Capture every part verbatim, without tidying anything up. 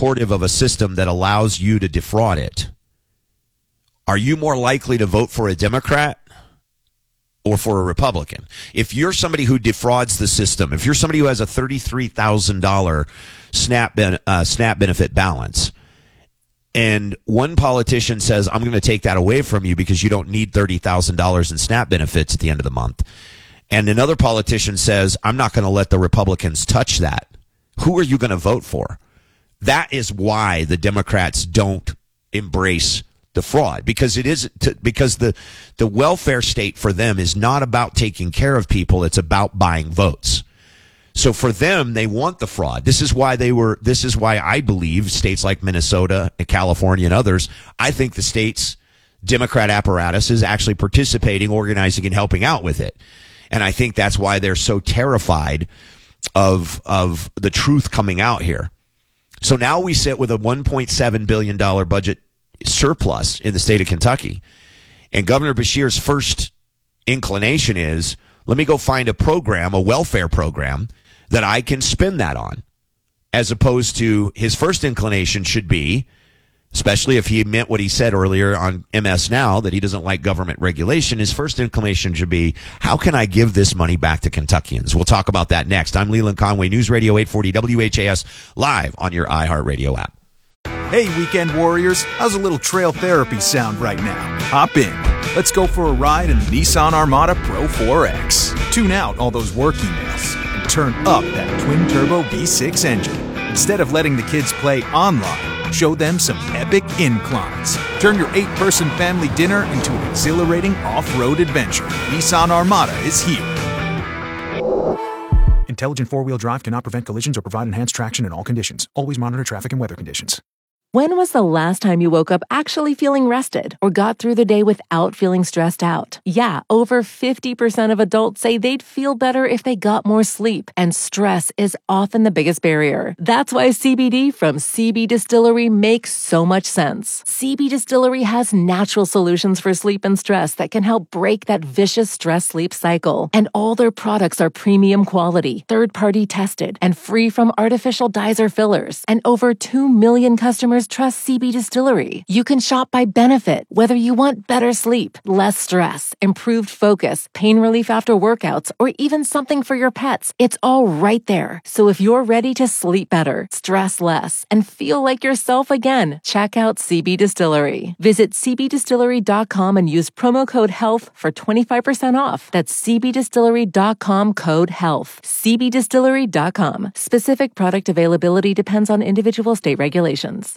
supportive of a system that allows you to defraud it, are you more likely to vote for a Democrat or for a Republican? If you're somebody who defrauds the system, if you're somebody who has a thirty-three thousand dollars SNAP, ben, uh, SNAP benefit balance, and one politician says, I'm going to take that away from you because you don't need thirty thousand dollars in SNAP benefits at the end of the month, and another politician says, I'm not going to let the Republicans touch that, who are you going to vote for? That is why the Democrats don't embrace the fraud, because it is to, because the the welfare state for them is not about taking care of people, it's about buying votes. So for them, they want the fraud. This is why they were this is why I believe states like Minnesota and California and others, I think the state's Democrat apparatus is actually participating, organizing, and helping out with it. And I think that's why they're so terrified of of the truth coming out here. So now we sit with a one point seven billion dollars budget surplus in the state of Kentucky. And Governor Beshear's first inclination is, let me go find a program, a welfare program, that I can spend that on. As opposed to his first inclination should be, especially if he meant what he said earlier on M S Now, that he doesn't like government regulation, his first inclination should be, how can I give this money back to Kentuckians? We'll talk about that next. I'm Leland Conway, News Radio eight forty W H A S, live on your iHeartRadio app. Hey, weekend warriors, how's a little trail therapy sound right now? Hop in. Let's go for a ride in the Nissan Armada Pro four X. Tune out all those work emails and turn up that twin-turbo V six engine. Instead of letting the kids play online, show them some epic inclines. Turn your eight-person family dinner into an exhilarating off-road adventure. Nissan Armada is here. Intelligent four-wheel drive cannot prevent collisions or provide enhanced traction in all conditions. Always monitor traffic and weather conditions. When was the last time you woke up actually feeling rested or got through the day without feeling stressed out? Yeah, over fifty percent of adults say they'd feel better if they got more sleep, and stress is often the biggest barrier. That's why C B D from C B Distillery makes so much sense. C B Distillery has natural solutions for sleep and stress that can help break that vicious stress-sleep cycle. And all their products are premium quality, third-party tested, and free from artificial dyes or fillers. And over two million customers trust C B Distillery. You can shop by benefit, whether you want better sleep, less stress, improved focus, pain relief after workouts, or even something for your pets. It's all right there. So if you're ready to sleep better, stress less, and feel like yourself again, check out C B Distillery. Visit c b distillery dot com and use promo code HEALTH for twenty-five percent off. That's c b distillery dot com code HEALTH. c b distillery dot com. Specific product availability depends on individual state regulations.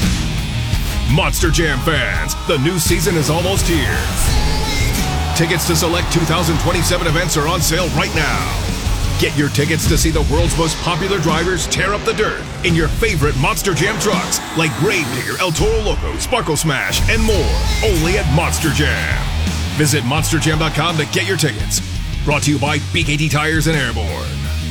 Monster Jam fans, the new season is almost here. Tickets to select two thousand twenty-seven events are on sale right now. Get your tickets to see the world's most popular drivers tear up the dirt in your favorite Monster Jam trucks like Gravedigger, El Toro Loco, Sparkle Smash, and more. Only at Monster Jam. Visit monster jam dot com to get your tickets. Brought to you by B K T Tires and Airborne.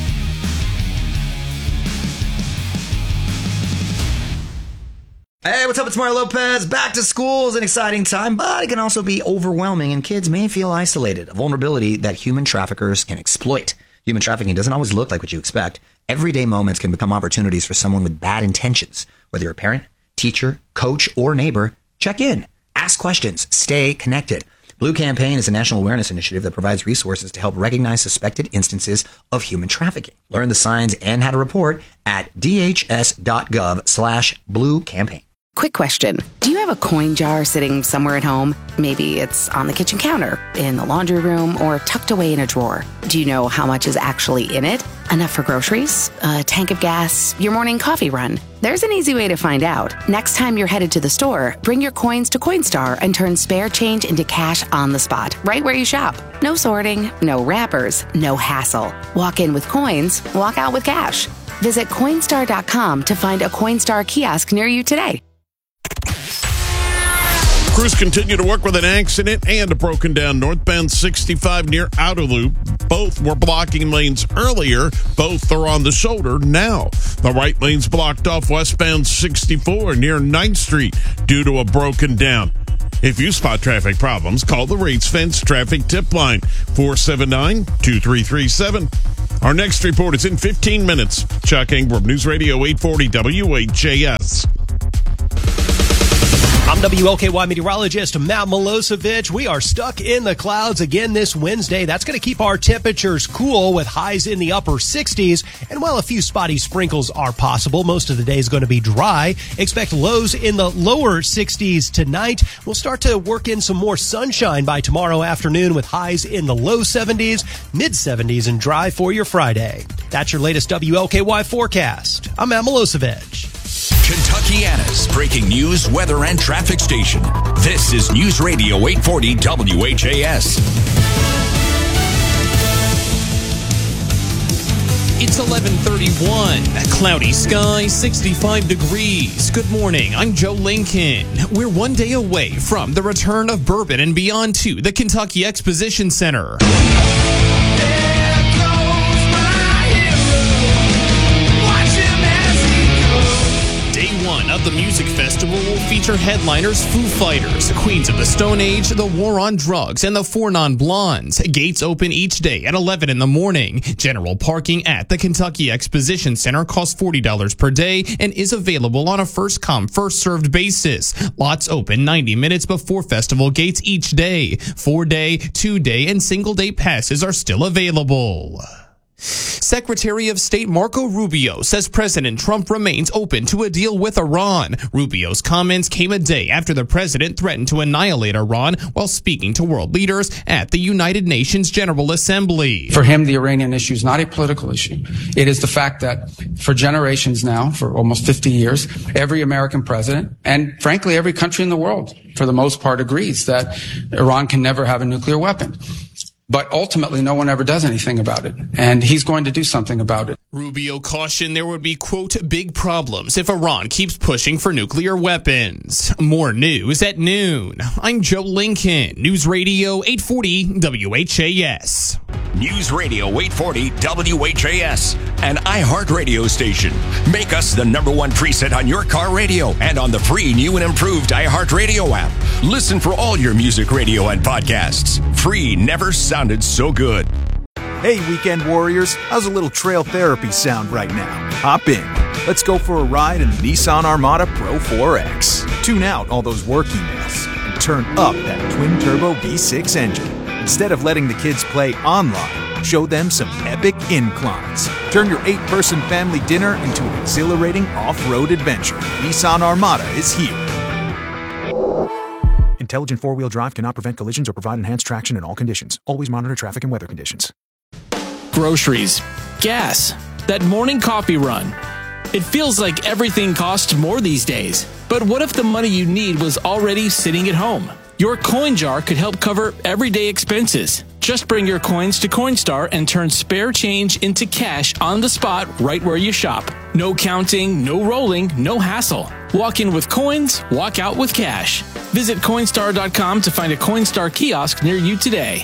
Hey, what's up? It's Mario Lopez. Back to school is an exciting time, but it can also be overwhelming, and kids may feel isolated, a vulnerability that human traffickers can exploit. Human trafficking doesn't always look like what you expect. Everyday moments can become opportunities for someone with bad intentions. Whether you're a parent, teacher, coach, or neighbor, check in, ask questions, stay connected. Blue Campaign is a national awareness initiative that provides resources to help recognize suspected instances of human trafficking. Learn the signs and how to report at d h s dot gov slash blue campaign. Quick question. Do you have a coin jar sitting somewhere at home? Maybe it's on the kitchen counter, in the laundry room, or tucked away in a drawer. Do you know how much is actually in it? Enough for groceries? A tank of gas? Your morning coffee run? There's an easy way to find out. Next time you're headed to the store, bring your coins to Coinstar and turn spare change into cash on the spot, right where you shop. No sorting, no wrappers, no hassle. Walk in with coins, walk out with cash. Visit Coinstar dot com to find a Coinstar kiosk near you today. Crews continue to work with an accident and a broken down northbound sixty-five near Outer Loop. Both were blocking lanes earlier. Both are on the shoulder now. The right lane's blocked off westbound sixty-four near ninth Street due to a broken down. If you spot traffic problems, call the Rates Fence Traffic Tip Line, four seven nine, two three three seven. Our next report is in fifteen minutes. Chuck Ingram, News Radio eight forty W H A S. I'm W L K Y meteorologist Matt Milosevic. We are stuck in the clouds again this Wednesday. That's going to keep our temperatures cool with highs in the upper sixties. And while a few spotty sprinkles are possible, most of the day is going to be dry. Expect lows in the lower sixties tonight. We'll start to work in some more sunshine by tomorrow afternoon with highs in the low seventies, mid seventies, and dry for your Friday. That's your latest W L K Y forecast. I'm Matt Milosevic. Kentuckiana's breaking news, weather, and traffic station. This is News Radio eight forty W H A S. It's eleven thirty-one. Cloudy sky, sixty-five degrees. Good morning. I'm Joe Lincoln. We're one day away from the return of Bourbon and Beyond to the Kentucky Exposition Center. Of the music festival will feature headliners Foo Fighters, Queens of the Stone Age, The War on Drugs, and the Four Non-Blondes. Gates open each day at eleven in the morning. General parking at the Kentucky Exposition Center costs forty dollars per day and is available on a first-come, first-served basis. Lots open ninety minutes before festival gates each day. Four-day, two-day, and single-day passes are still available. Secretary of State Marco Rubio says President Trump remains open to a deal with Iran. Rubio's comments came a day after the president threatened to annihilate Iran while speaking to world leaders at the United Nations General Assembly. For him, the Iranian issue is not a political issue. It is the fact that for generations now, for almost fifty years, every American president, and frankly every country in the world, for the most part, agrees that Iran can never have a nuclear weapon. But ultimately, no one ever does anything about it. And he's going to do something about it. Rubio cautioned there would be, quote, big problems if Iran keeps pushing for nuclear weapons. More news at noon. I'm Joe Lincoln. News Radio eight forty W H A S. News Radio eight forty W H A S, an iHeartRadio station. Make us the number one preset on your car radio and on the free new and improved iHeartRadio app. Listen for all your music radio and podcasts. Free never sounded so good. Hey, weekend warriors, how's a little trail therapy sound right now? Hop in. Let's go for a ride in the Nissan Armada Pro four X. Tune out all those work emails and turn up that twin-turbo V six engine. Instead of letting the kids play online, show them some epic inclines. Turn your eight-person family dinner into an exhilarating off-road adventure. Nissan Armada is here. Intelligent four-wheel drive cannot prevent collisions or provide enhanced traction in all conditions. Always monitor traffic and weather conditions. Groceries, gas, that morning coffee run. It feels like everything costs more these days. But what if the money you need was already sitting at home? Your coin jar could help cover everyday expenses. Just bring your coins to Coinstar and turn spare change into cash on the spot right where you shop. No counting, no rolling, no hassle. Walk in with coins, walk out with cash. Visit Coinstar dot com to find a Coinstar kiosk near you today.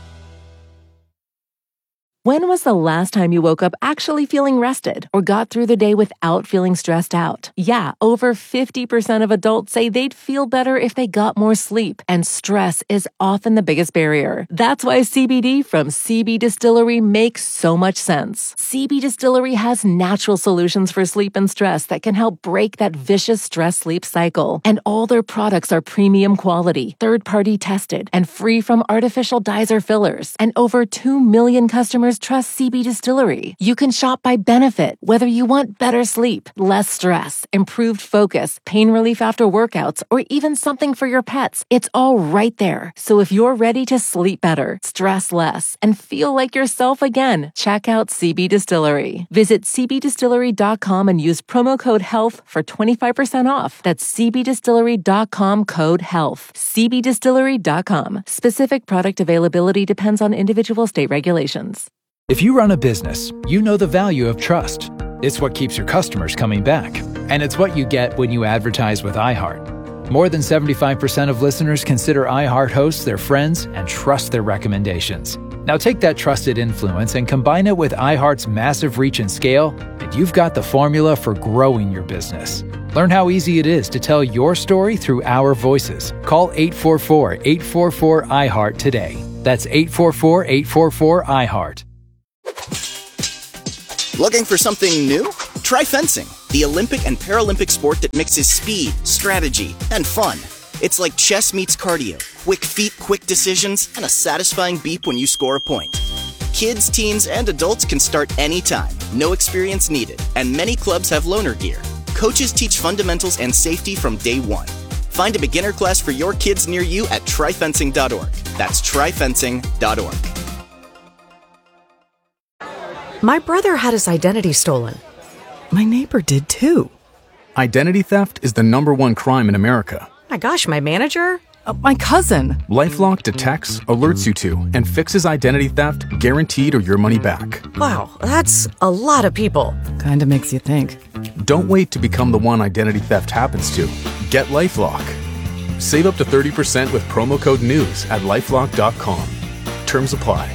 When was the last time you woke up actually feeling rested or got through the day without feeling stressed out? Yeah, over fifty percent of adults say they'd feel better if they got more sleep, and stress is often the biggest barrier. That's why C B D from C B Distillery makes so much sense. C B Distillery has natural solutions for sleep and stress that can help break that vicious stress-sleep cycle. And all their products are premium quality, third-party tested, and free from artificial dyes or fillers. And over two million customers trust C B Distillery. You can shop by benefit, whether you want better sleep, less stress, improved focus, pain relief after workouts, or even something for your pets. It's all right there. So if you're ready to sleep better, stress less, and feel like yourself again, check out C B Distillery. Visit C B distillery dot com and use promo code HEALTH for twenty-five percent off. That's C B distillery dot com code HEALTH. C B distillery dot com. Specific product availability depends on individual state regulations. If you run a business, you know the value of trust. It's what keeps your customers coming back. And it's what you get when you advertise with iHeart. More than seventy-five percent of listeners consider iHeart hosts their friends and trust their recommendations. Now take that trusted influence and combine it with iHeart's massive reach and scale, and you've got the formula for growing your business. Learn how easy it is to tell your story through our voices. Call eight four four, eight four four, iHeart today. That's eight four four, eight four four, iHeart. Looking for something new? Try fencing, the Olympic and Paralympic sport that mixes speed, strategy, and fun. It's like chess meets cardio. Quick feet, quick decisions, and a satisfying beep when you score a point. Kids, teens, and adults can start anytime. No experience needed. And many clubs have loaner gear. Coaches teach fundamentals and safety from day one. Find a beginner class for your kids near you at tri fencing dot org. That's tri fencing dot org. My brother had his identity stolen. My neighbor did too. Identity theft is the number one crime in America. My gosh, my manager? Uh, my cousin. LifeLock detects, alerts you to, and fixes identity theft guaranteed or your money back. Wow, that's a lot of people. Kinda makes you think. Don't wait to become the one identity theft happens to. Get LifeLock. Save up to thirty percent with promo code NEWS at lifelock dot com. Terms apply.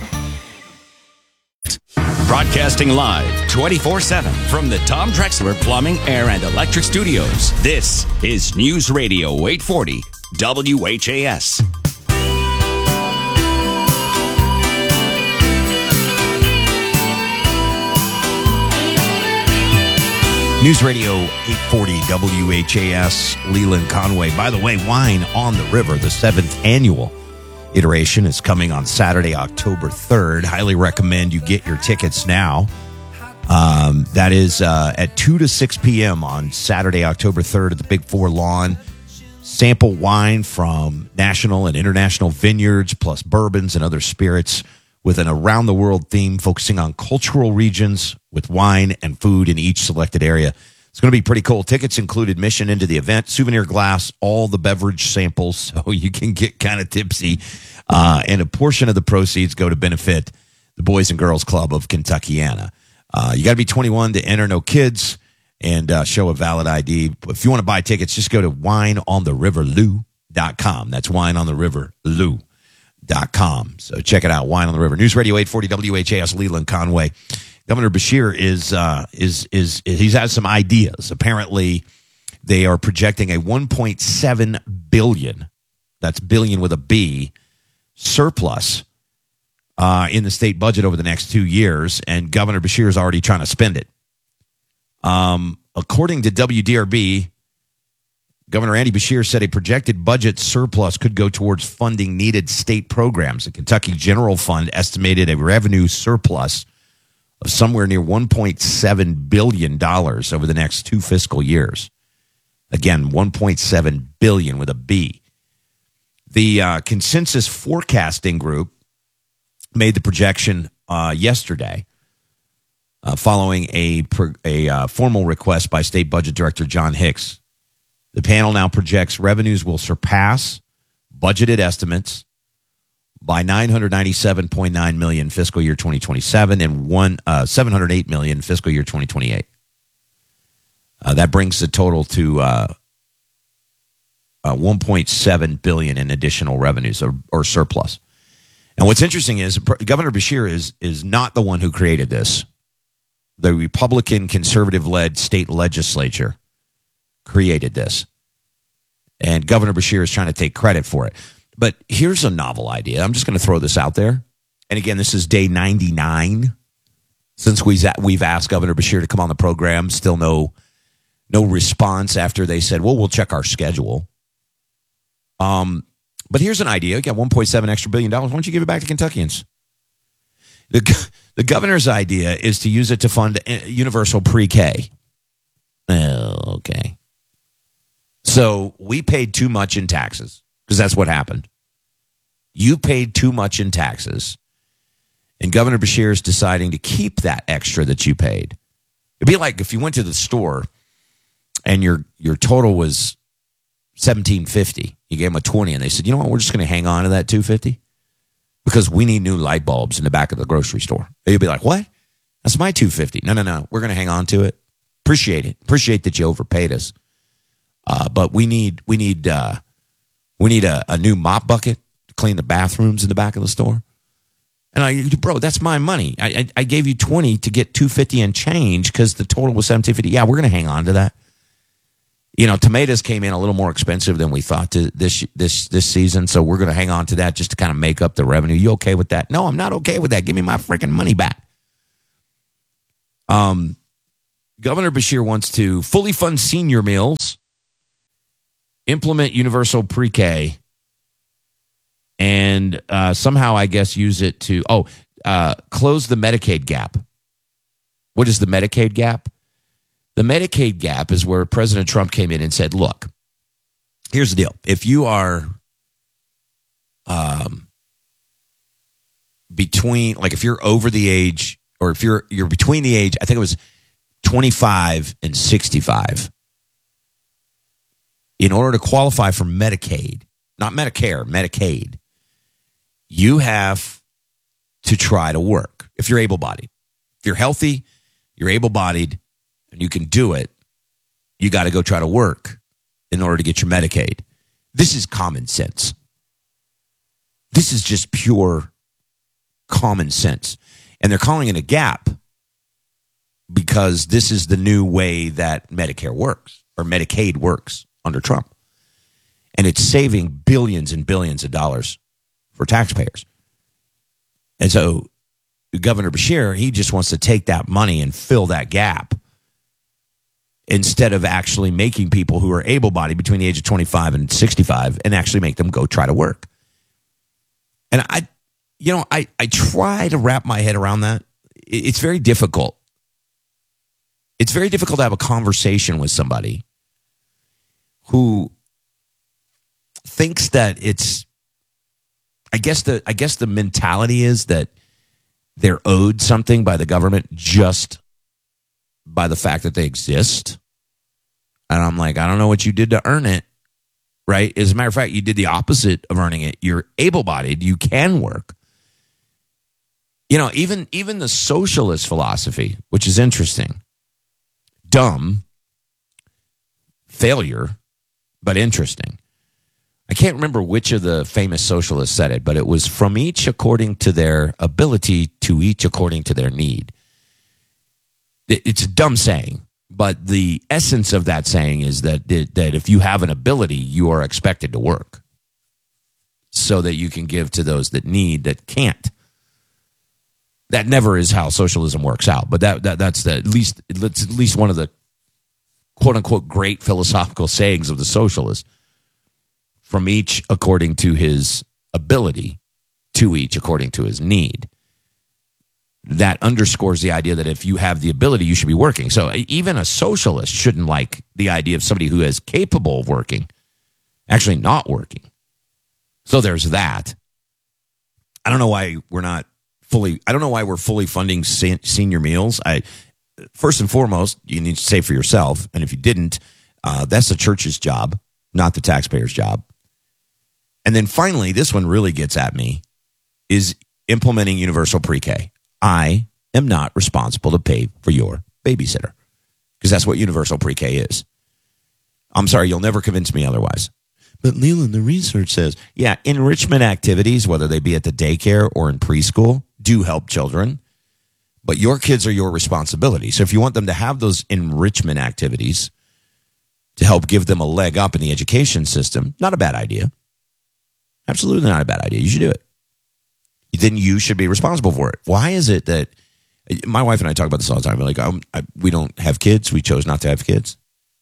Broadcasting live twenty-four seven from the Tom Drexler Plumbing, Air, and Electric Studios. This is News Radio eight forty W H A S. News Radio eight forty W H A S, Leland Conway. By the way, Wine on the River, the seventh annual iteration, is coming on Saturday, October third. Highly recommend you get your tickets now. Um, that is uh, at two to six p.m. on Saturday, October third at the Big Four Lawn. Sample wine from national and international vineyards, plus bourbons and other spirits, with an around-the-world theme focusing on cultural regions with wine and food in each selected area. It's going to be pretty cool. Tickets include admission into the event, souvenir glass, all the beverage samples, so you can get kind of tipsy. Uh, and a portion of the proceeds go to benefit the Boys and Girls Club of Kentuckiana. Uh, you got to be twenty-one to enter, no kids, and uh, show a valid I D. If you want to buy tickets, just go to wine on the river lou dot com. That's wine on the river lou dot com. So check it out, Wine on the River. News Radio eight forty W H A S, Leland Conway. Governor Beshear is uh, is is he's had some ideas. Apparently, they are projecting a one point seven billion, that's billion with a B, surplus uh, in the state budget over the next two years, and Governor Beshear is already trying to spend it. Um, according to W D R B, Governor Andy Beshear said a projected budget surplus could go towards funding needed state programs. The Kentucky General Fund estimated a revenue surplus of somewhere near one point seven billion dollars over the next two fiscal years. Again, one point seven billion dollars with a B. The uh, Consensus Forecasting Group made the projection uh, yesterday uh, following a, a uh, formal request by State Budget Director John Hicks. The panel now projects revenues will surpass budgeted estimates by nine hundred ninety-seven point nine million dollars fiscal year twenty twenty-seven and one uh, seven hundred eight million dollars fiscal year twenty twenty-eight. Uh, that brings the total to uh, uh, one point seven billion dollars in additional revenues or, or surplus. And what's interesting is Governor Beshear is is not the one who created this. The Republican conservative-led state legislature created this. And Governor Beshear is trying to take credit for it. But here's a novel idea. I'm just going to throw this out there. And again, this is day ninety-nine since we've we've asked Governor Beshear to come on the program. Still no no response after they said, well, we'll check our schedule. Um, but here's an idea. You got one point seven extra billion dollars. Why don't you give it back to Kentuckians? The, the governor's idea is to use it to fund universal pre-K. Oh, okay. So we paid too much in taxes, because that's what happened. You paid too much in taxes, and Governor Beshear is deciding to keep that extra that you paid. It'd be like if you went to the store and your your total was seventeen fifty. You gave them a twenty, and they said, you know what, we're just going to hang on to that two fifty because we need new light bulbs in the back of the grocery store. And you'd be like, what? That's my two fifty. No, no, no. We're going to hang on to it. Appreciate it. Appreciate that you overpaid us. Uh, but we need we need uh, we need a, a new mop bucket to clean the bathrooms in the back of the store. And I, bro, that's my money. I I, I gave you twenty to get two fifty and change because the total was seventeen fifty. Yeah, we're going to hang on to that. You know, tomatoes came in a little more expensive than we thought to this this this season, so we're going to hang on to that just to kind of make up the revenue. You okay with that? No, I'm not okay with that. Give me my freaking money back. Um, Governor Beshear wants to fully fund senior meals implement universal pre-K, and uh, somehow, I guess, use it to, oh, uh, close the Medicaid gap. What is the Medicaid gap? The Medicaid gap is where President Trump came in and said, look, here's the deal. If you are um, between, like if you're over the age, or if you're you're between the age, I think it was twenty-five and sixty-five, in order to qualify for Medicaid, not Medicare, Medicaid, you have to try to work if you're able-bodied. If you're healthy, you're able-bodied, and you can do it, you got to go try to work in order to get your Medicaid. This is common sense. This is just pure common sense. And they're calling it a gap because this is the new way that Medicare works, or Medicaid works under Trump. And it's saving billions and billions of dollars for taxpayers. And so Governor Beshear, he just wants to take that money and fill that gap instead of actually making people who are able-bodied between the age of twenty-five and sixty-five and actually make them go try to work. And I, you know, I, I try to wrap my head around that. It's very difficult. It's very difficult to have a conversation with somebody who thinks that it's, I guess the, I guess the mentality is that they're owed something by the government just by the fact that they exist. And I'm like, I don't know what you did to earn it, right? As a matter of fact, you did the opposite of earning it. You're able-bodied. You can work. You know, even, even the socialist philosophy, which is interesting, dumb, failure, but interesting. I can't remember which of the famous socialists said it, but it was from each according to their ability to each according to their need. It's a dumb saying, but the essence of that saying is that that if you have an ability, you are expected to work so that you can give to those that need, that can't. That never is how socialism works out, but that, that that's the, at least it's at least one of the quote unquote great philosophical sayings of the socialists. From each according to his ability, to each according to his need. That underscores the idea that if you have the ability, you should be working. So even a socialist shouldn't like the idea of somebody who is capable of working actually not working. So there's that. I don't know why we're not fully, I don't know why we're fully funding senior meals. I, first and foremost, you need to save for yourself. And if you didn't, uh, that's the church's job, not the taxpayer's job. And then finally, this one really gets at me, is implementing universal pre-K. I am not responsible to pay for your babysitter because that's what universal pre-K is. I'm sorry, you'll never convince me otherwise. But Leland, the research says, yeah, enrichment activities, whether they be at the daycare or in preschool, do help children. But your kids are your responsibility. So if you want them to have those enrichment activities to help give them a leg up in the education system, not a bad idea. Absolutely not a bad idea. You should do it. Then you should be responsible for it. Why is it that my wife and I talk about this all the time? We're like, um, I, we don't have kids. We chose not to have kids.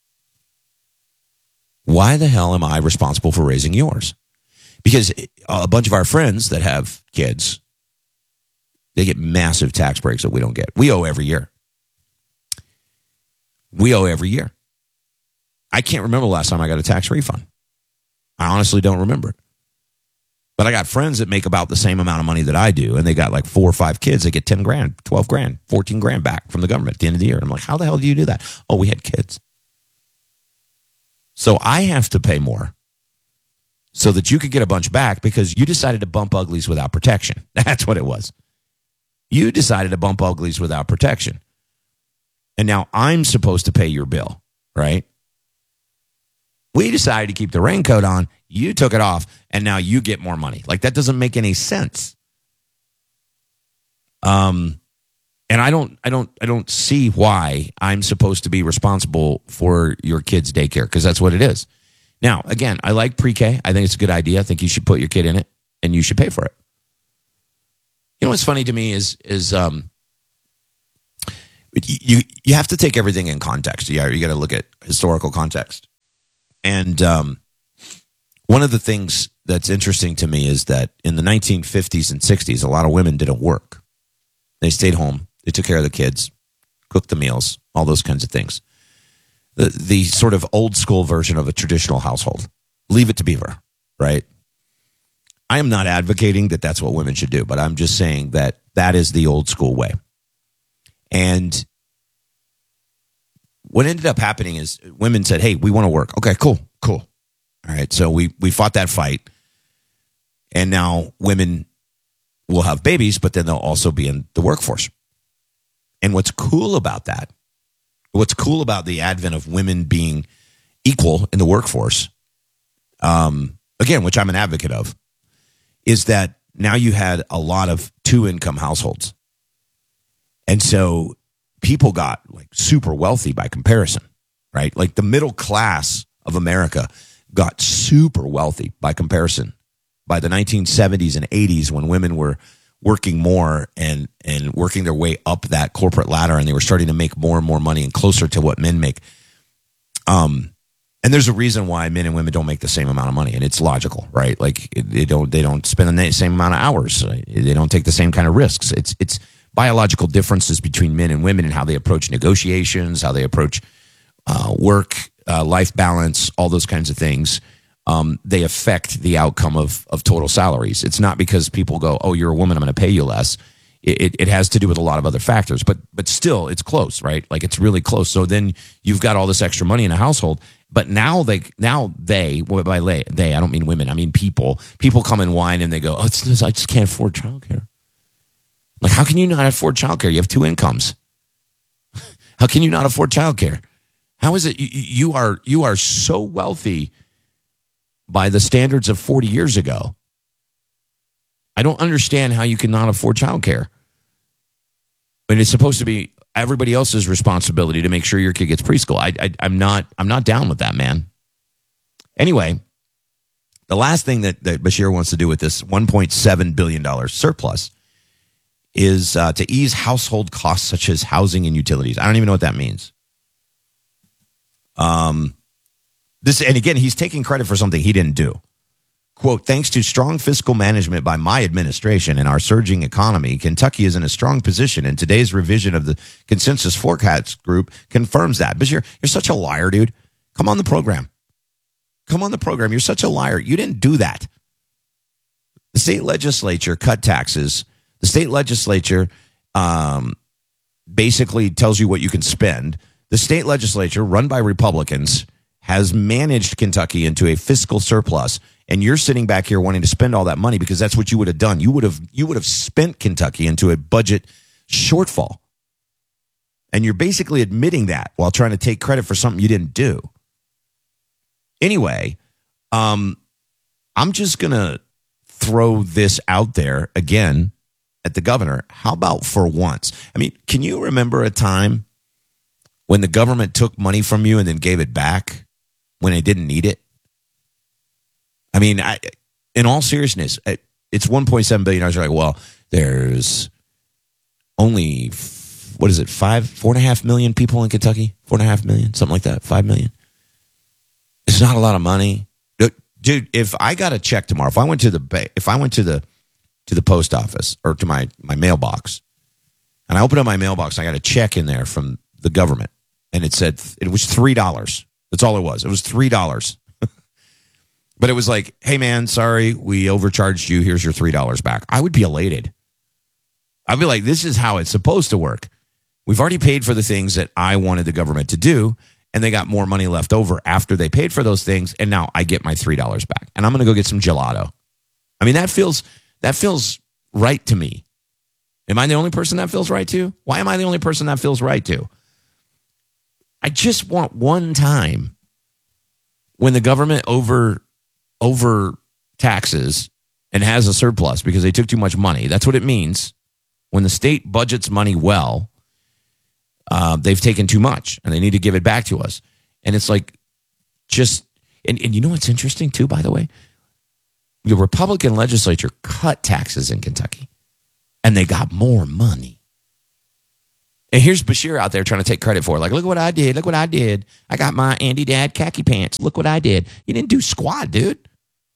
Why the hell am I responsible for raising yours? Because a bunch of our friends that have kids, they get massive tax breaks that we don't get. We owe every year. We owe every year. I can't remember the last time I got a tax refund. I honestly don't remember it. But I got friends that make about the same amount of money that I do, and they got like four or five kids. They get ten grand, twelve grand, fourteen grand back from the government at the end of the year. And I'm like, how the hell do you do that? Oh, we had kids. So I have to pay more so that you could get a bunch back because you decided to bump uglies without protection. That's what it was. You decided to bump uglies without protection. And now I'm supposed to pay your bill, right? We decided to keep the raincoat on. You took it off, and now you get more money. Like, that doesn't make any sense. Um, and I don't, I don't, I don't see why I'm supposed to be responsible for your kid's daycare because that's what it is. Now, again, I like pre-K. I think it's a good idea. I think you should put your kid in it, and you should pay for it. You know what's funny to me is is um, you you have to take everything in context. Yeah, you got to look at historical context. And um, One of the things that's interesting to me is that in the nineteen fifties and sixties, a lot of women didn't work. They stayed home. They took care of the kids, cooked the meals, all those kinds of things. The, the sort of old school version of a traditional household. Leave it to Beaver, right? I am not advocating that that's what women should do, but I'm just saying that that is the old school way. And what ended up happening is women said, hey, we want to work. Okay, cool, cool. All right, so we, we fought that fight. And now women will have babies, but then they'll also be in the workforce. And what's cool about that, what's cool about the advent of women being equal in the workforce, um, again, which I'm an advocate of, is that now you had a lot of two-income households. And so people got like super wealthy by comparison, right? Like the middle class of America got super wealthy by comparison by the nineteen seventies and eighties when women were working more and, and working their way up that corporate ladder, and they were starting to make more and more money and closer to what men make. Um, and there's a reason why men and women don't make the same amount of money, and it's logical, right? Like they don't they don't spend the same amount of hours. They don't take the same kind of risks. It's it's biological differences between men and women and how they approach negotiations, how they approach uh, work, uh, life balance, all those kinds of things. Um, they affect the outcome of of total salaries. It's not because people go, oh, you're a woman, I'm going to pay you less. It, it, it has to do with a lot of other factors, but but still, it's close, right? Like it's really close. So then you've got all this extra money in a household, but now they now they well, by they, they I don't mean women, I mean people. People come and whine and they go, oh, it's just, I just can't afford childcare. Like, how can you not afford childcare? You have two incomes. How can you not afford childcare? How is it you, you are you are so wealthy by the standards of forty years ago? I don't understand how you cannot afford childcare. But it's supposed to be everybody else's responsibility to make sure your kid gets preschool. I, I, I'm not I'm not down with that, man. Anyway, the last thing that, that Beshear wants to do with this one point seven billion dollars surplus is uh, to ease household costs such as housing and utilities. I don't even know what that means. Um, this and again, he's taking credit for something he didn't do. Quote, thanks to strong fiscal management by my administration and our surging economy, Kentucky is in a strong position, and today's revision of the Consensus Forecast Group confirms that. But you're, you're such a liar, dude. Come on the program. Come on the program. You're such a liar. You didn't do that. The state legislature cut taxes. The state legislature um, basically tells you what you can spend. The state legislature, run by Republicans, has managed Kentucky into a fiscal surplus. And you're sitting back here wanting to spend all that money because that's what you would have done. You would have you would have spent Kentucky into a budget shortfall. And you're basically admitting that while trying to take credit for something you didn't do. Anyway, um, I'm just going to throw this out there again at the governor. How about for once? I mean, can you remember a time when the government took money from you and then gave it back when they didn't need it? I mean, I, in all seriousness, it's one point seven billion dollars. You're like, well, there's only, what is it, five, four and a half million people in Kentucky? Four and a half million, something like that, five million. It's not a lot of money. Dude, if I got a check tomorrow, if I went to the, if I went to the, to the post office or to my, my mailbox, and I opened up my mailbox, I got a check in there from the government, and it said, it was three dollars. That's all it was. It was three dollars. But it was like, hey, man, sorry, we overcharged you. Here's your three dollars back. I would be elated. I'd be like, this is how it's supposed to work. We've already paid for the things that I wanted the government to do, and they got more money left over after they paid for those things, and now I get my three dollars back. And I'm going to go get some gelato. I mean, that feels that feels right to me. Am I the only person that feels right to? Why am I the only person that feels right to? I just want one time when the government over... over taxes and has a surplus because they took too much money. That's what it means. When the state budgets money well, uh, they've taken too much and they need to give it back to us. And it's like just, and, and you know what's interesting too, by the way? The Republican legislature cut taxes in Kentucky and they got more money. And here's Beshear out there trying to take credit for it. Like, look what I did. Look what I did. I got my Andy Dad khaki pants. Look what I did. You didn't do squat, dude.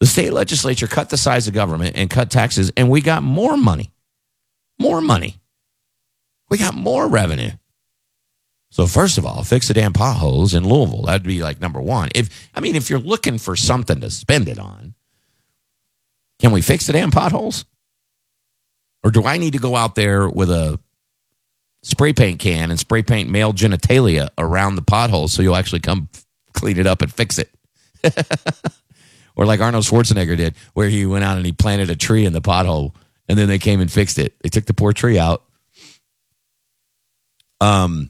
The state legislature cut the size of government and cut taxes, and we got more money. More money. We got more revenue. So first of all, fix the damn potholes in Louisville. That'd be like number one. If I mean, if you're looking for something to spend it on, can we fix the damn potholes? Or do I need to go out there with a spray paint can and spray paint male genitalia around the potholes so you'll actually come clean it up and fix it? Or like Arnold Schwarzenegger did, where he went out and he planted a tree in the pothole, and then they came and fixed it. They took the poor tree out. Um.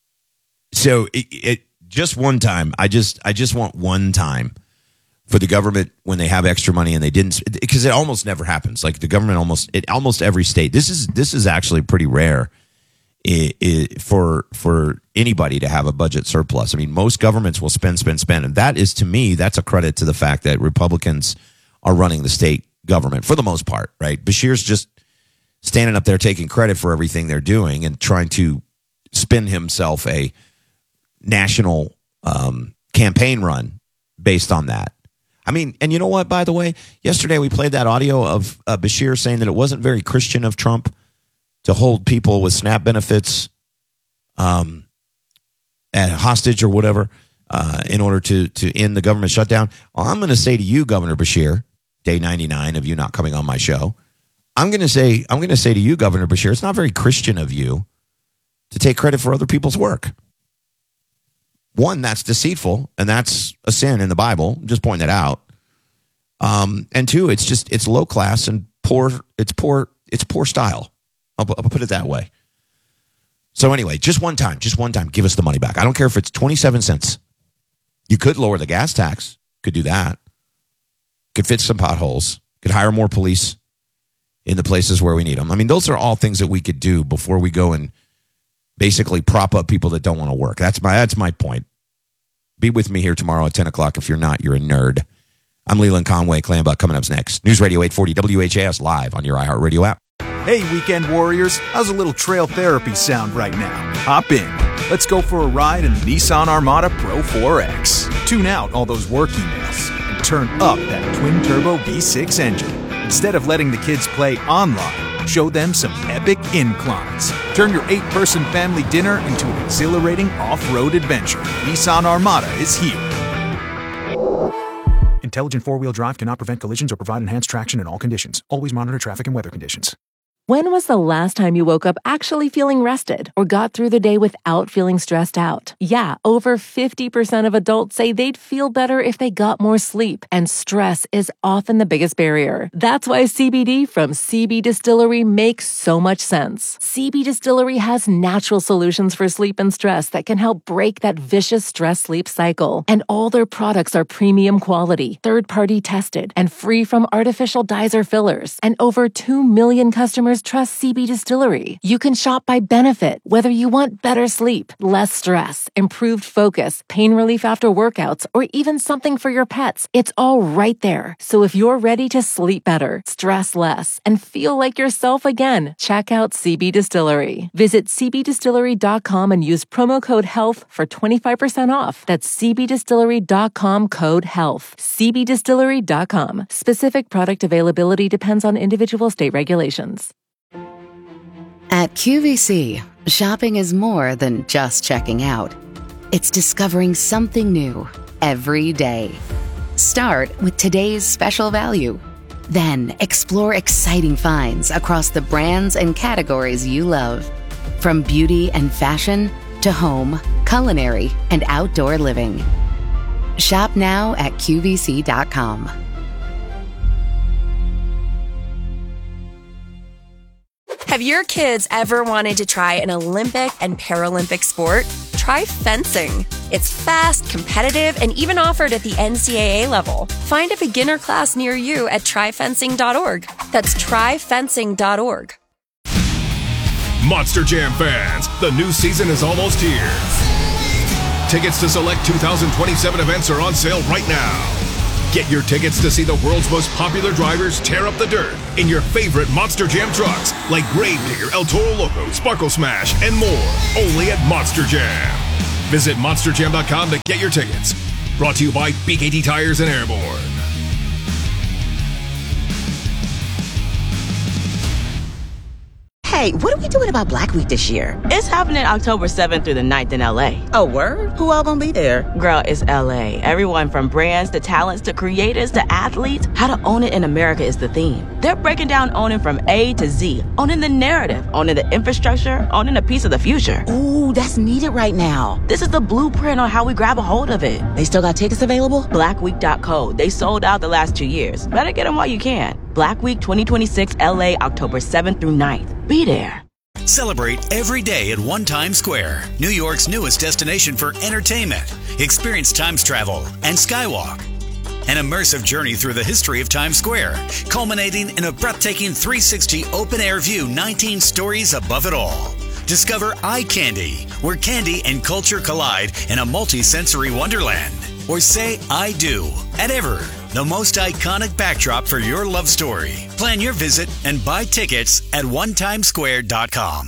So it, it just one time. I just I just want one time for the government when they have extra money and they didn't, because it almost never happens. Like the government almost it almost every state. This is this is actually pretty rare it, it, for for anybody to have a budget surplus. I mean, most governments will spend, spend, spend, and that is, to me, that's a credit to the fact that Republicans are running the state government for the most part. Right? Beshear's just standing up there taking credit for everything they're doing and trying to spin himself a national um, campaign run based on that. I mean, and you know what, by the way, yesterday we played that audio of uh, Beshear saying that it wasn't very Christian of Trump to hold people with SNAP benefits um, at hostage or whatever uh, in order to, to end the government shutdown. Well, I'm going to say to you, Governor Beshear, day ninety-nine of you not coming on my show, I'm going to say, I'm going to say to you, Governor Beshear, it's not very Christian of you to take credit for other people's work. One, that's deceitful, and that's a sin in the Bible. Just pointing that out. Um, and two, it's just it's low class and poor. It's poor. It's poor style. I'll, I'll put it that way. So anyway, just one time, just one time, give us the money back. I don't care if it's twenty-seven cents. You could lower the gas tax. Could do that. Could fix some potholes. Could hire more police in the places where we need them. I mean, those are all things that we could do before we go and basically prop up people that don't want to work. That's my that's my point. Be with me here tomorrow at ten o'clock. If you're not, you're a nerd. I'm Leland Conway. Clanbuck coming up next. News Radio eight forty W H A S live on your iHeartRadio app. Hey, weekend warriors. How's a little trail therapy sound right now? Hop in. Let's go for a ride in the Nissan Armada Pro four X. Tune out all those work emails and turn up that twin-turbo V six engine. Instead of letting the kids play online, show them some epic inclines. Turn your eight-person family dinner into an exhilarating off-road adventure. Nissan Armada is here. Intelligent four-wheel drive cannot prevent collisions or provide enhanced traction in all conditions. Always monitor traffic and weather conditions. When was the last time you woke up actually feeling rested or got through the day without feeling stressed out? Yeah, over fifty percent of adults say they'd feel better if they got more sleep, and stress is often the biggest barrier. That's why C B D from C B Distillery makes so much sense. C B Distillery has natural solutions for sleep and stress that can help break that vicious stress-sleep cycle. And all their products are premium quality, third-party tested, and free from artificial dyes or fillers. And over two million customers trust C B Distillery. You can shop by benefit, whether you want better sleep, less stress, improved focus, pain relief after workouts, or even something for your pets. It's all right there. So if you're ready to sleep better, stress less, and feel like yourself again, check out C B Distillery. Visit c b distillery dot com and use promo code HEALTH for twenty-five percent off. That's c b distillery dot com code HEALTH. c b distillery dot com. Specific product availability depends on individual state regulations. At Q V C, shopping is more than just checking out. It's discovering something new every day. Start with today's special value. Then explore exciting finds across the brands and categories you love. From beauty and fashion to home, culinary, and outdoor living. Shop now at q v c dot com. Have your kids ever wanted to try an Olympic and Paralympic sport? Try fencing. It's fast, competitive, and even offered at the N C double A level. Find a beginner class near you at try fencing dot org. That's try fencing dot org. Monster Jam fans, the new season is almost here. Tickets to select two thousand twenty-seven events are on sale right now. Get your tickets to see the world's most popular drivers tear up the dirt in your favorite Monster Jam trucks like Gravedigger, El Toro Loco, Sparkle Smash, and more. Only at Monster Jam. Visit monster jam dot com to get your tickets. Brought to you by B K T Tires and Airborne. Hey, what are we doing about Black Week this year? It's happening October seventh through the ninth in L A. Oh, word? Who all gonna be there? Girl, it's L A. Everyone from brands to talents to creators to athletes. How to own it in America is the theme. They're breaking down owning from A to Z. Owning the narrative, owning the infrastructure, owning a piece of the future. Ooh, that's needed right now. This is the blueprint on how we grab a hold of it. They still got tickets available? black week dot co. They sold out the last two years. Better get them while you can. Black Week twenty twenty-six L A, October seventh through ninth. Be there. Celebrate every day at One Times Square, New York's newest destination for entertainment. Experience Times travel and Skywalk. An immersive journey through the history of Times Square, culminating in a breathtaking three sixty open-air view, nineteen stories above it all. Discover Eye Candy, where candy and culture collide in a multi-sensory wonderland. Or say I do at Ever, the most iconic backdrop for your love story. Plan your visit and buy tickets at one times square dot com.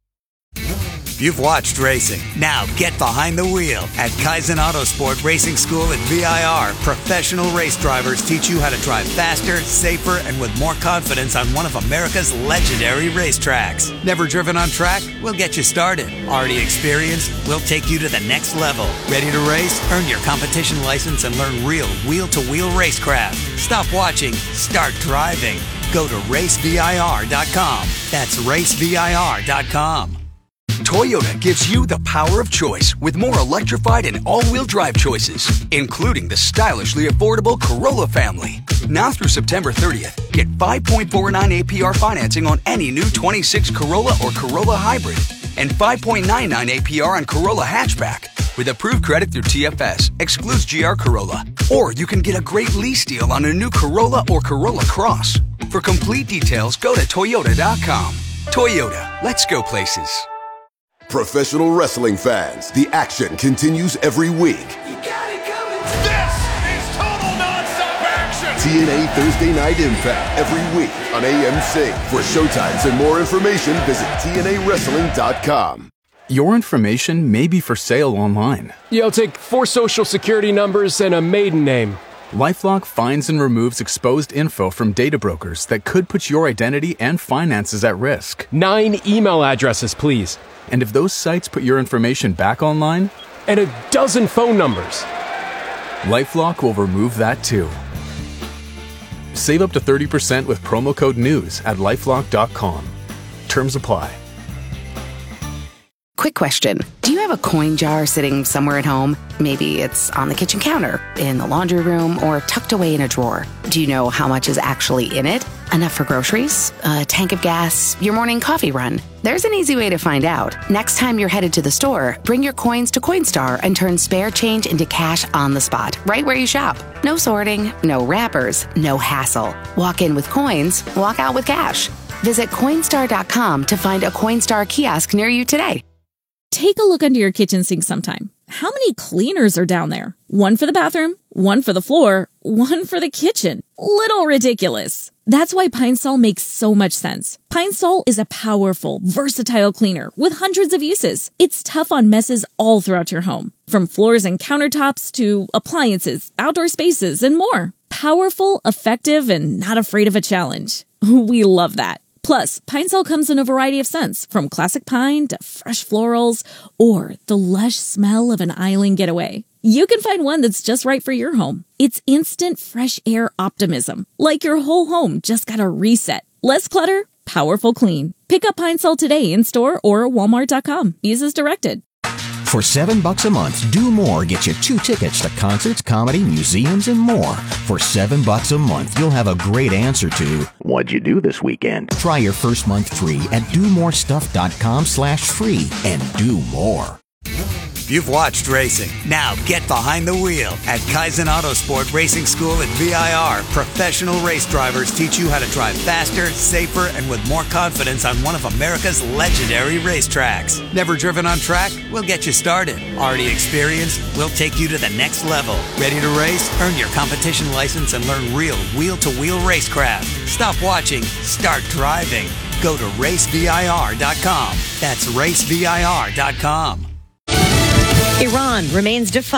You've watched racing. Now get behind the wheel. At Kaizen Autosport Racing School at V I R, professional race drivers teach you how to drive faster, safer, and with more confidence on one of America's legendary racetracks. Never driven on track? We'll get you started. Already experienced? We'll take you to the next level. Ready to race? Earn your competition license and learn real wheel-to-wheel racecraft. Stop watching. Start driving. Go to race V I R dot com. That's race V I R dot com. Toyota gives you the power of choice with more electrified and all-wheel drive choices, including the stylishly affordable Corolla family. Now through September thirtieth, get five point four nine A P R financing on any new twenty-six Corolla or Corolla Hybrid and five point nine nine A P R on Corolla Hatchback. With approved credit through T F S, excludes G R Corolla. Or you can get a great lease deal on a new Corolla or Corolla Cross. For complete details, go to Toyota dot com. Toyota, let's go places. Professional wrestling fans, the action continues every week. This is total nonstop action. T N A Thursday Night Impact every week on A M C. For showtimes and more information, visit T N A wrestling dot com. Your information may be for sale online. Yeah, I'll take four social security numbers and a maiden name. LifeLock finds and removes exposed info from data brokers that could put your identity and finances at risk. Nine email addresses, please. And if those sites put your information back online? And a dozen phone numbers. LifeLock will remove that too. Save up to thirty percent with promo code NEWS at lifelock dot com. Terms apply. Quick question. Do you have a coin jar sitting somewhere at home? Maybe it's on the kitchen counter, in the laundry room, or tucked away in a drawer. Do you know how much is actually in it? Enough for groceries? A tank of gas? Your morning coffee run? There's an easy way to find out. Next time you're headed to the store, bring your coins to Coinstar and turn spare change into cash on the spot, right where you shop. No sorting, no wrappers, no hassle. Walk in with coins, walk out with cash. Visit Coinstar dot com to find a Coinstar kiosk near you today. Take a look under your kitchen sink sometime. How many cleaners are down there? One for the bathroom, one for the floor, one for the kitchen. Little ridiculous. That's why Pine Sol makes so much sense. Pine Sol is a powerful, versatile cleaner with hundreds of uses. It's tough on messes all throughout your home, from floors and countertops to appliances, outdoor spaces, and more. Powerful, effective, and not afraid of a challenge. We love that. Plus, Pine Sol comes in a variety of scents, from classic pine to fresh florals, or the lush smell of an island getaway. You can find one that's just right for your home. It's instant fresh air optimism, like your whole home just got a reset. Less clutter, powerful clean. Pick up Pine Sol today in store or walmart dot com. Use as directed. For seven bucks a month, Do More gets you two tickets to concerts, comedy, museums, and more. For seven bucks a month, you'll have a great answer to, what'd you do this weekend? Try your first month free at do more stuff dot com slash free and do more. You've watched racing. Now get behind the wheel. At Kaizen Autosport Racing School at V I R, professional race drivers teach you how to drive faster, safer, and with more confidence on one of America's legendary racetracks. Never driven on track? We'll get you started. Already experienced? We'll take you to the next level. Ready to race? Earn your competition license and learn real wheel-to-wheel racecraft. Stop watching. Start driving. Go to race V I R dot com. That's race V I R dot com. Iran remains defiant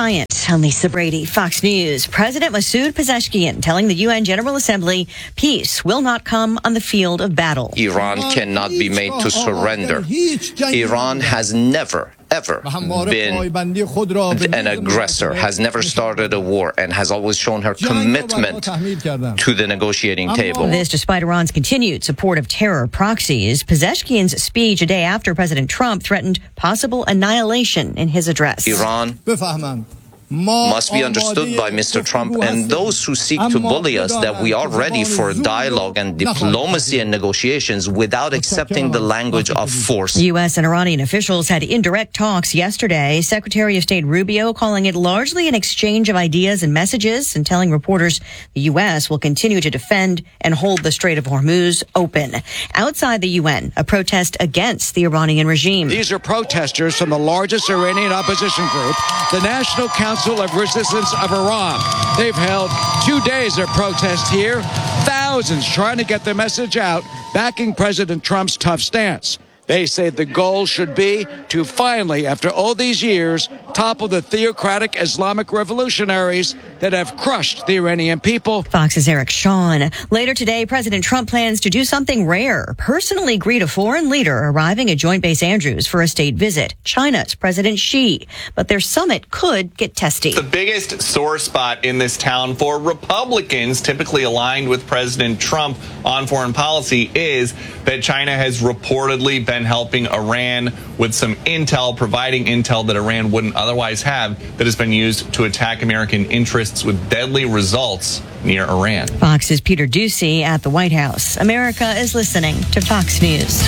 I'm Lisa Brady, Fox News. President Masoud Pezeshkian telling the U N General Assembly peace will not come on the field of battle. Iran cannot be made to surrender. Iran has never, ever been an aggressor, has never started a war, and has always shown her commitment to the negotiating table. This despite Iran's continued support of terror proxies. Pezeshkian's speech a day after President Trump threatened possible annihilation in his address. Iran must be understood by Mister Trump and those who seek to bully us that we are ready for dialogue and diplomacy and negotiations without accepting the language of force. U S and Iranian officials had indirect talks yesterday. Secretary of State Rubio calling it largely an exchange of ideas and messages and telling reporters the U S will continue to defend and hold the Strait of Hormuz open. Outside the U N, a protest against the Iranian regime. These are protesters from the largest Iranian opposition group, the National Council of Resistance of Iran. They've held two days of protest here, thousands trying to get their message out, backing President Trump's tough stance. They say the goal should be to finally, after all these years, topple the theocratic Islamic revolutionaries that have crushed the Iranian people. Fox's Eric Shawn. Later today, President Trump plans to do something rare, personally greet a foreign leader arriving at Joint Base Andrews for a state visit, China's President Xi. But their summit could get testy. The biggest sore spot in this town for Republicans, typically aligned with President Trump on foreign policy, is that China has reportedly been helping Iran with some intel, providing intel that Iran wouldn't otherwise have, that has been used to attack American interests with deadly results near Iran. Fox's Peter Doocy at the White House. America is listening to Fox News.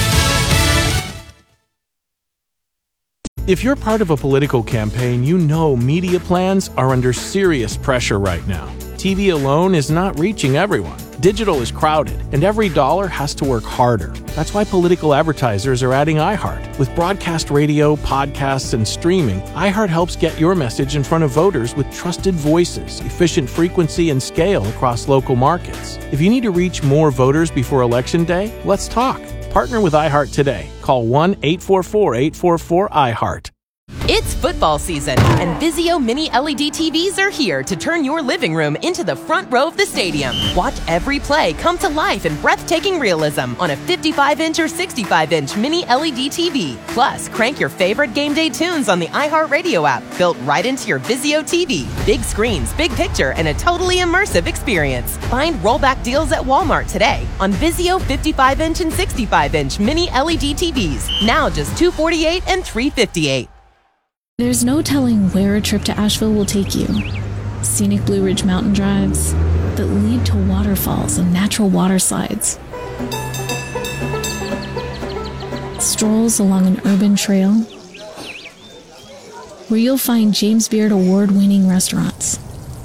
If you're part of a political campaign, you know media plans are under serious pressure right now. T V alone is not reaching everyone. Digital is crowded, and every dollar has to work harder. That's why political advertisers are adding iHeart. With broadcast radio, podcasts, and streaming, iHeart helps get your message in front of voters with trusted voices, efficient frequency, and scale across local markets. If you need to reach more voters before Election Day, let's talk. Partner with iHeart today. Call one eight four four, eight four four, iHeart. It's football season, and Vizio Mini L E D T Vs are here to turn your living room into the front row of the stadium. Watch every play come to life in breathtaking realism on a fifty-five inch or sixty-five inch Mini L E D T V. Plus, crank your favorite game day tunes on the iHeartRadio app, built right into your Vizio T V. Big screens, big picture, and a totally immersive experience. Find rollback deals at Walmart today on Vizio fifty-five inch and sixty-five inch Mini L E D T Vs. Now just two hundred forty-eight dollars and three hundred fifty-eight dollars. There's no telling where a trip to Asheville will take you. Scenic Blue Ridge mountain drives that lead to waterfalls and natural water slides. Strolls along an urban trail where you'll find James Beard award-winning restaurants.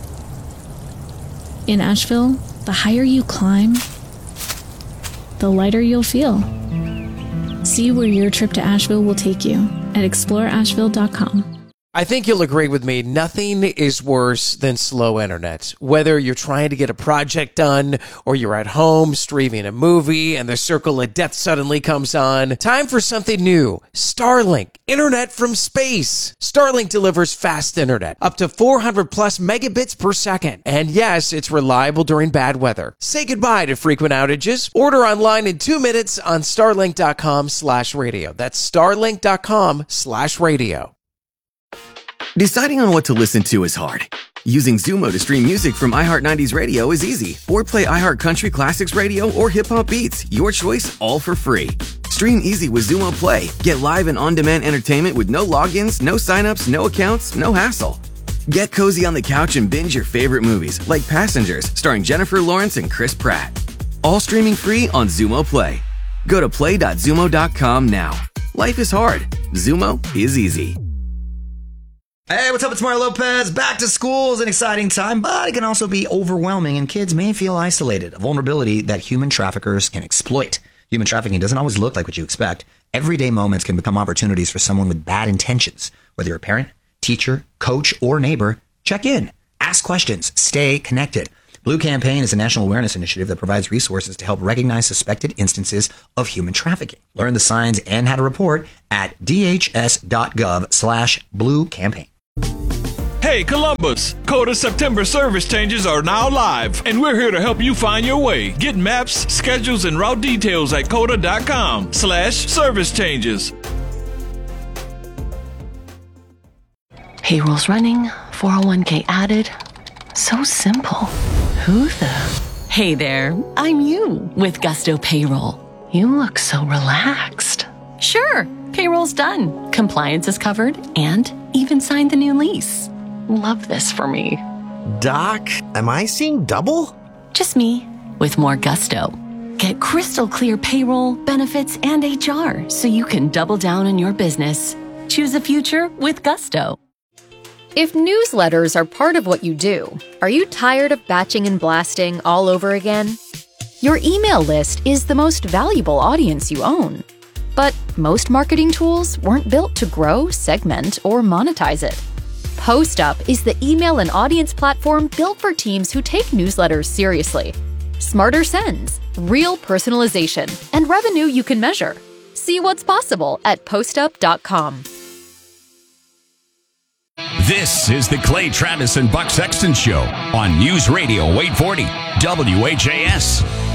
In Asheville, the higher you climb, the lighter you'll feel. See where your trip to Asheville will take you at explore asheville dot com. I think you'll agree with me. Nothing is worse than slow internet. Whether you're trying to get a project done or you're at home streaming a movie and the circle of death suddenly comes on, time for something new. Starlink, internet from space. Starlink delivers fast internet, up to four hundred plus megabits per second. And yes, it's reliable during bad weather. Say goodbye to frequent outages. Order online in two minutes on starlink dot com slash radio. That's starlink dot com slash radio. Deciding on what to listen to is hard. Using Zumo to stream music from iHeart nineties Radio is easy. Or play iHeart Country Classics Radio or Hip Hop Beats. Your choice, all for free. Stream easy with Zumo Play. Get live and on-demand entertainment with no logins, no signups, no accounts, no hassle. Get cozy on the couch and binge your favorite movies, like Passengers, starring Jennifer Lawrence and Chris Pratt. All streaming free on Zumo Play. Go to play dot zumo dot com now. Life is hard. Zumo is easy. Hey, what's up? It's Mario Lopez. Back to school is an exciting time, but it can also be overwhelming, and kids may feel isolated, a vulnerability that human traffickers can exploit. Human trafficking doesn't always look like what you expect. Everyday moments can become opportunities for someone with bad intentions. Whether you're a parent, teacher, coach, or neighbor, check in, ask questions, stay connected. Blue Campaign is a national awareness initiative that provides resources to help recognize suspected instances of human trafficking. Learn the signs and how to report at d h s dot gov slash blue campaign. Hey, Hey, Columbus! Coda September service changes are now live, and we're here to help you find your way. Get maps, schedules, and route details at coda.com slash service changes. Payroll's running, four oh one k added. So simple. Who the? Hey there, I'm you with Gusto Payroll. You look so relaxed. Sure, payroll's done. Compliance is covered and even signed the new lease. Love this for me. Doc, am I seeing double? Just me with more gusto. Get crystal clear payroll, benefits, and H R so you can double down on your business. Choose a future with Gusto. If newsletters are part of what you do, are you tired of batching and blasting all over again? Your email list is the most valuable audience you own. But most marketing tools weren't built to grow, segment, or monetize it. PostUp is the email and audience platform built for teams who take newsletters seriously. Smarter sends, real personalization, and revenue you can measure. See what's possible at postup dot com. This is the Clay Travis and Buck Sexton Show on News Radio eight forty W H A S.